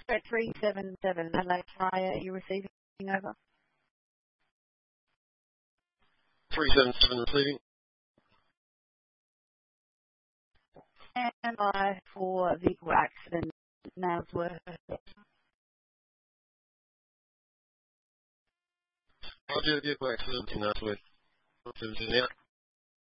Oscar 377, Adelaide Tower, are you receiving over? 377 receiving. And by for vehicle accident, Nailsworth. I'll do a vehicle accident in Nailsworth. 17 out.